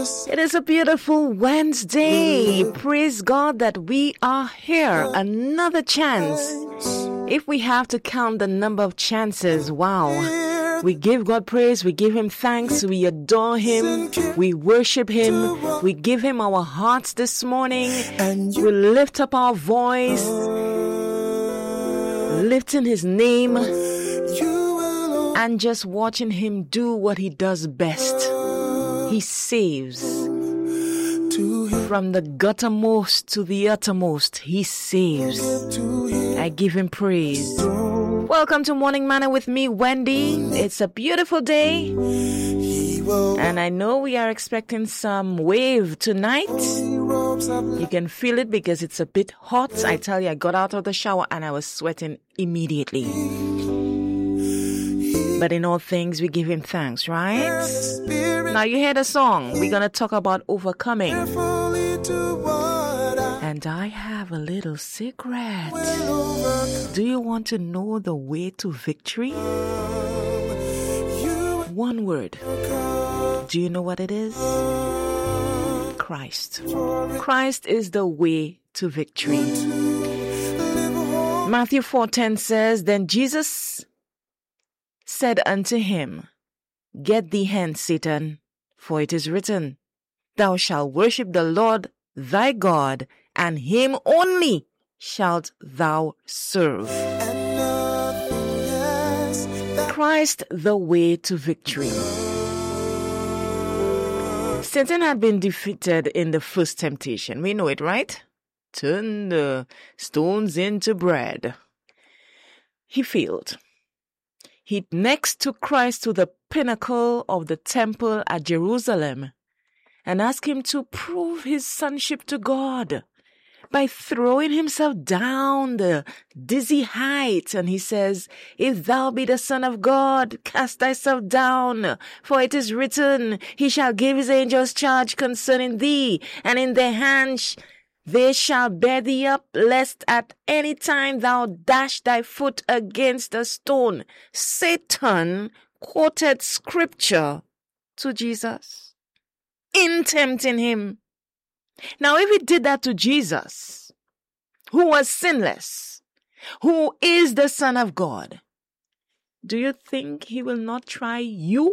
It is a beautiful Wednesday. Praise God that we are here. Another chance. If we have to count the number of chances, wow. We give God praise. We give Him thanks. We adore Him. We worship Him. We give Him our hearts this morning. We lift up our voice, lifting His name and just watching Him do what He does best. He saves. From the guttermost to the uttermost, He saves. I give Him praise. Welcome to Morning Manna with me, Wendy. It's a beautiful day. And I know we are expecting some wave tonight. You can feel it because it's a bit hot. I tell you, I got out of the shower and I was sweating immediately. But in all things, we give Him thanks, right? Now you heard a song. We're going to talk about overcoming. And I have a little secret. Do you want to know the way to victory? One word. Do you know what it is? Christ. Christ is the way to victory. Matthew 4:10 says, Then Jesus said unto him, Get thee hence, Satan, for it is written, Thou shalt worship the Lord thy God, and Him only shalt thou serve. Christ, the way to victory. Satan had been defeated in the first temptation. We know it, right? Turn the stones into bread. He failed. He next took Christ to the pinnacle of the temple at Jerusalem and asked Him to prove His sonship to God by throwing Himself down the dizzy height. And He says, If thou be the Son of God, cast thyself down, for it is written, He shall give His angels charge concerning thee, and in their hands they shall bear thee up, lest at any time thou dash thy foot against a stone. Satan quoted scripture to Jesus in tempting Him. Now, if he did that to Jesus, who was sinless, who is the Son of God, do you think He will not try you?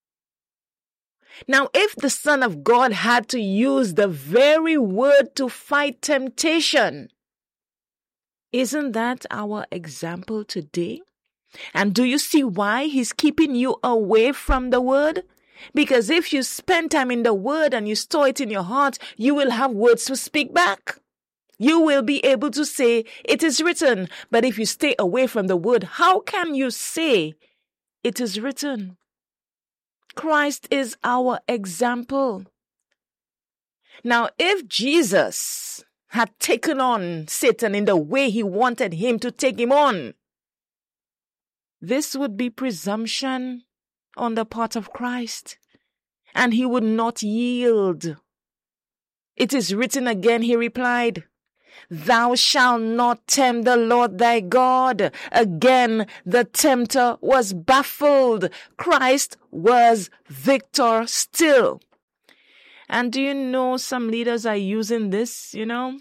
Now, if the Son of God had to use the very word to fight temptation, isn't that our example today? And do you see why He's keeping you away from the word? Because if you spend time in the word and you store it in your heart, you will have words to speak back. You will be able to say, it is written. But if you stay away from the word, how can you say, it is written? Christ is our example. Now, if Jesus had taken on Satan in the way He wanted Him to take him on, this would be presumption on the part of Christ, and He would not yield. It is written again, He replied, Thou shalt not tempt the Lord thy God. Again, the tempter was baffled. Christ was victor still. And do you know some leaders are using this,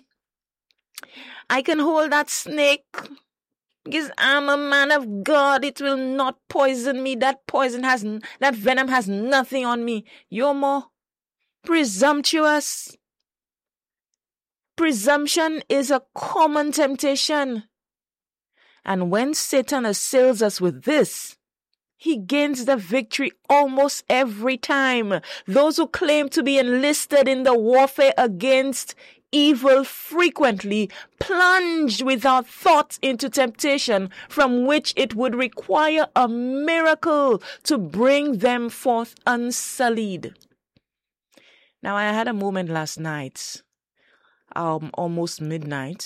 I can hold that snake because I'm a man of God. It will not poison me. That venom has nothing on me. You're more presumptuous. Presumption is a common temptation. And when Satan assails us with this, he gains the victory almost every time. Those who claim to be enlisted in the warfare against evil frequently plunge without thought into temptation from which it would require a miracle to bring them forth unsullied. Now, I had a moment last night, almost midnight.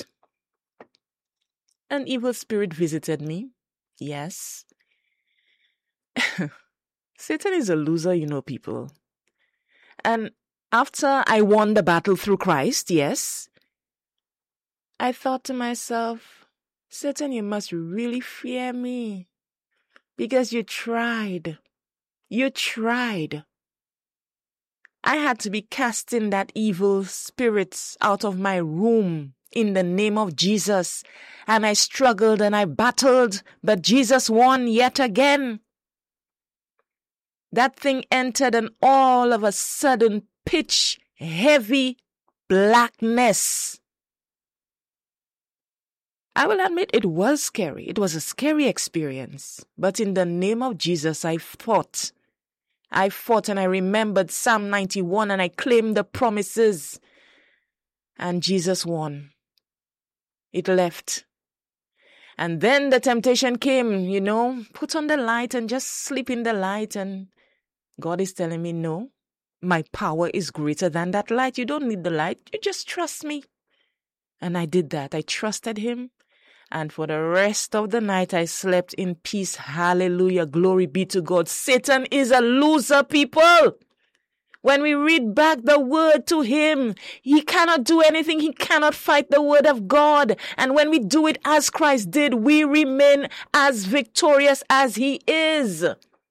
An evil spirit visited me. Yes. Satan is a loser, people. And after I won the battle through Christ, yes, I thought to myself, Satan, you must really fear me because you tried. You tried. I had to be casting that evil spirits out of my room in the name of Jesus. And I struggled and I battled, but Jesus won yet again. That thing entered and all of a sudden pitch heavy blackness. I will admit it was scary. It was a scary experience. But in the name of Jesus, I fought and I remembered Psalm 91 and I claimed the promises. And Jesus won. It left. And then the temptation came, put on the light and just sleep in the light. And God is telling me, no, my power is greater than that light. You don't need the light. You just trust me. And I did that. I trusted him. And for the rest of the night, I slept in peace. Hallelujah. Glory be to God. Satan is a loser, people. When we read back the word to him, he cannot do anything. He cannot fight the word of God. And when we do it as Christ did, we remain as victorious as he is.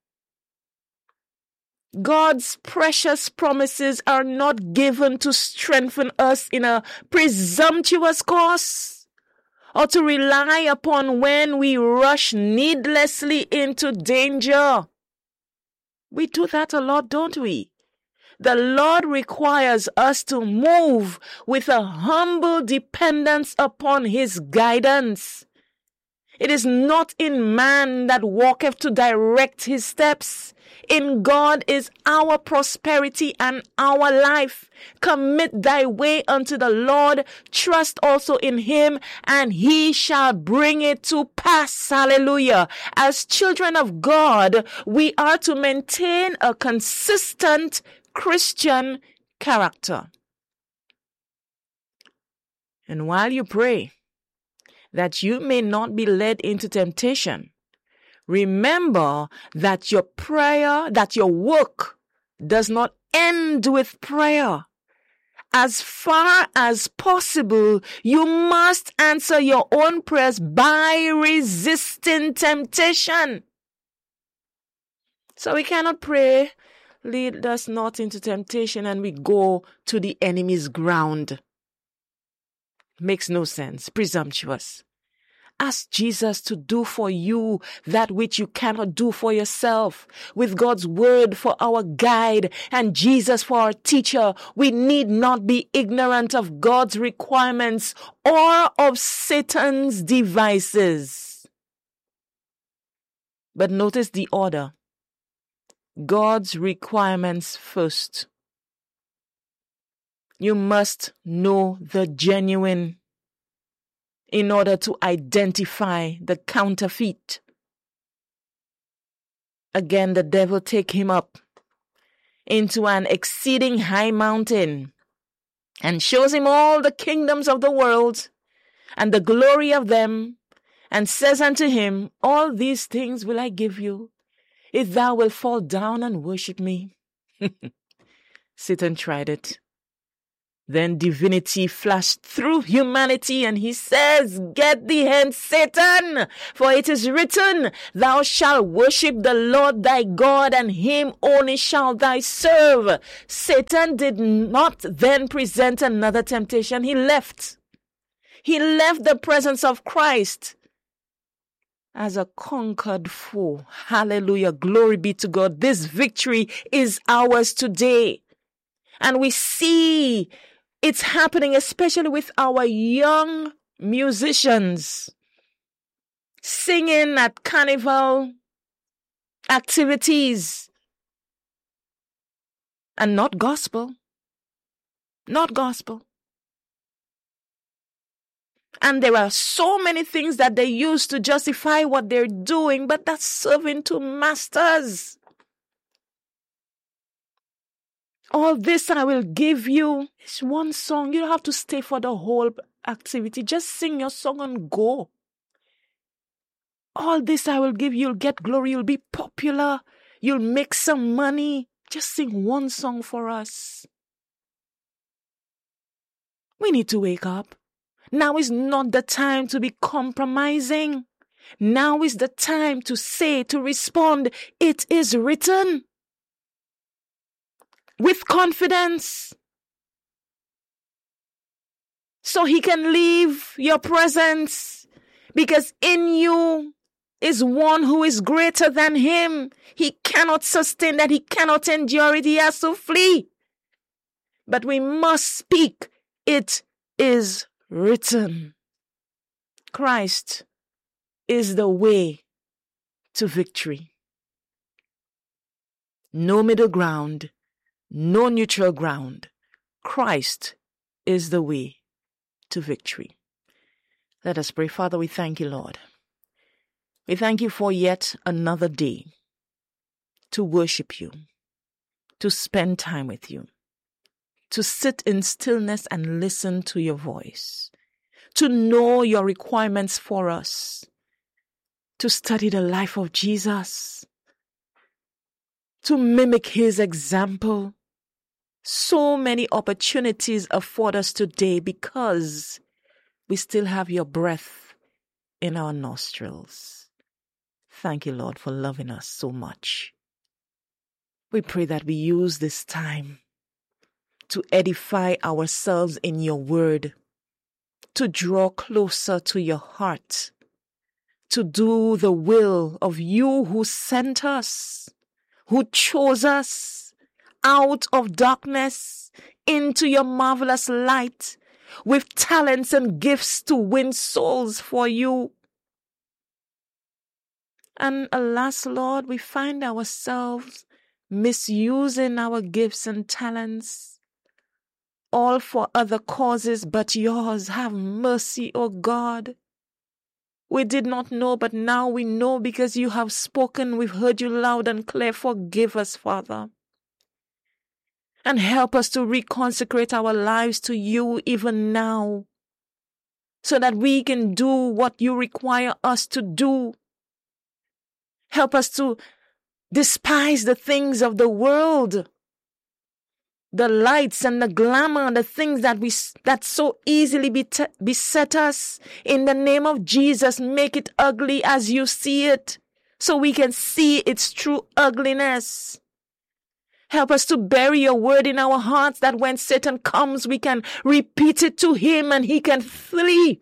God's precious promises are not given to strengthen us in a presumptuous course or to rely upon when we rush needlessly into danger. We do that a lot, don't we? The Lord requires us to move with a humble dependence upon his guidance. It is not in man that walketh to direct his steps. In God is our prosperity and our life. Commit thy way unto the Lord. Trust also in him, and he shall bring it to pass. Hallelujah. As children of God, we are to maintain a consistent Christian character. And while you pray that you may not be led into temptation, remember that your prayer, that your work does not end with prayer. As far as possible, you must answer your own prayers by resisting temptation. So we cannot pray, lead us not into temptation, and we go to the enemy's ground. Makes no sense. Presumptuous. Ask Jesus to do for you that which you cannot do for yourself. With God's word for our guide and Jesus for our teacher, we need not be ignorant of God's requirements or of Satan's devices. But notice the order. God's requirements first. You must know the genuine in order to identify the counterfeit. Again, the devil take him up into an exceeding high mountain and shows him all the kingdoms of the world and the glory of them, and says unto him, all these things will I give you, if thou wilt fall down and worship me. Satan tried it. Then divinity flashed through humanity, and he says, get thee hence, Satan, for it is written, thou shalt worship the Lord thy God, and him only shalt thou serve. Satan did not then present another temptation. He left. He left the presence of Christ as a conquered foe. Hallelujah. Glory be to God. This victory is ours today. And we see it's happening, especially with our young musicians singing at carnival activities. And not gospel. Not gospel. And there are so many things that they use to justify what they're doing, but that's serving to masters. All this I will give you is one song. You don't have to stay for the whole activity. Just sing your song and go. All this I will give you. You'll get glory. You'll be popular. You'll make some money. Just sing one song for us. We need to wake up. Now is not the time to be compromising. Now is the time to say, to respond, it is written. with confidence, so he can leave your presence, because in you is one who is greater than him. He cannot sustain that. He cannot endure it. He has to flee. But we must speak, it is written. Christ is the way to victory. No middle ground, no neutral ground. Christ is the way to victory. Let us pray. Father, we thank you, Lord. We thank you for yet another day to worship you, to spend time with you, to sit in stillness and listen to your voice, to know your requirements for us, to study the life of Jesus, to mimic his example. So many opportunities afford us today because we still have your breath in our nostrils. Thank you, Lord, for loving us so much. We pray that we use this time to edify ourselves in your word, to draw closer to your heart, to do the will of you who sent us, who chose us out of darkness into your marvelous light, with talents and gifts to win souls for you. And alas, Lord, we find ourselves misusing our gifts and talents, all for other causes but yours. Have mercy, O God. We did not know, but now we know because you have spoken. We've heard you loud and clear. Forgive us, Father. And help us to reconsecrate our lives to you even now, so that we can do what you require us to do. Help us to despise the things of the world, the lights and the glamour, the things that so easily beset us. In the name of Jesus, make it ugly as you see it, so we can see its true ugliness. Help us to bury your word in our hearts, that when Satan comes, we can repeat it to him and he can flee.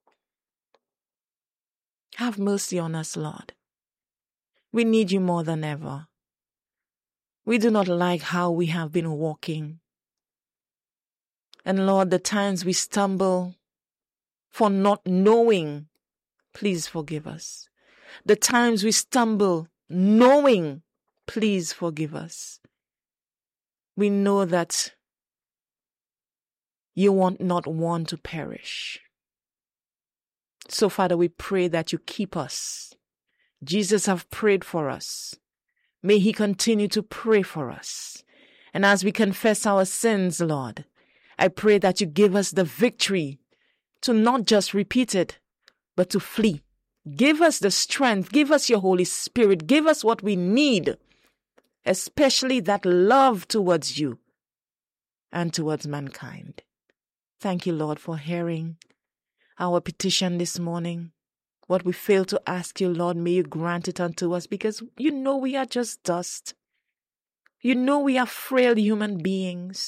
Have mercy on us, Lord. We need you more than ever. We do not like how we have been walking. And Lord, the times we stumble for not knowing, please forgive us. The times we stumble knowing, please forgive us. We know that you want not one to perish. So, Father, we pray that you keep us. Jesus have prayed for us. May he continue to pray for us. And as we confess our sins, Lord, I pray that you give us the victory to not just repeat it, but to flee. Give us the strength. Give us your Holy Spirit. Give us what we need, especially that love towards you and towards mankind. Thank you, Lord, for hearing our petition this morning. What we fail to ask you, Lord, may you grant it unto us, because you know we are just dust. You know we are frail human beings.